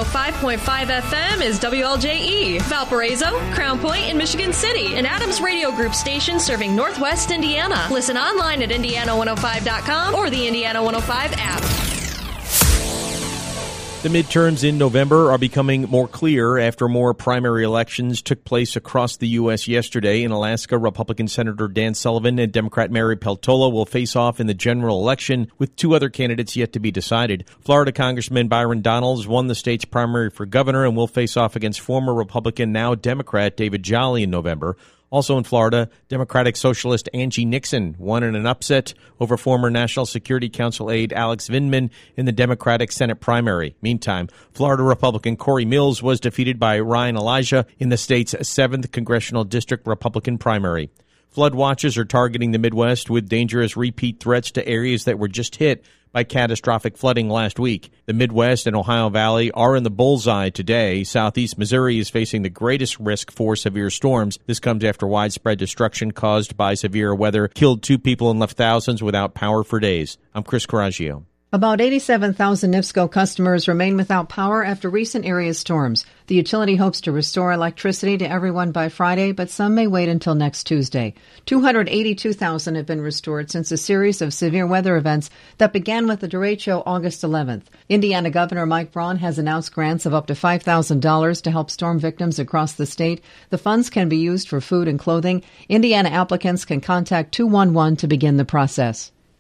105.5 FM is WLJE, Valparaiso, Crown Point, and Michigan City, an Adams Radio Group station serving Northwest Indiana. Listen online at Indiana105.com or the Indiana 105 app. The midterms in November are becoming more clear after more primary elections took place across the U.S. yesterday. In Alaska, Republican Senator Dan Sullivan and Democrat Mary Peltola will face off in the general election, with two other candidates yet to be decided. Florida Congressman Byron Donalds won the state's primary for governor and will face off against former Republican, now Democrat, David Jolly in November. Also in Florida, Democratic Socialist Angie Nixon won in an upset over former National Security Council aide Alex Vindman in the Democratic Senate primary. Meantime, Florida Republican Corey Mills was defeated by Ryan Elijah in the state's 7th Congressional District Republican primary. Flood watches are targeting the Midwest with dangerous repeat threats to areas that were just hit by catastrophic flooding last week. The Midwest and Ohio Valley are in the bullseye today. Southeast Missouri is facing the greatest risk for severe storms. This comes after widespread destruction caused by severe weather killed 2 people and left thousands without power for days. I'm Chris Coraggio. About 87,000 NIPSCO customers remain without power after recent area storms. The utility hopes to restore electricity to everyone by Friday, but some may wait until next Tuesday. 282,000 have been restored since a series of severe weather events that began with the derecho August 11th. Indiana Governor Mike Braun has announced grants of up to $5,000 to help storm victims across the state. The funds can be used for food and clothing. Indiana applicants can contact 211 to begin the process.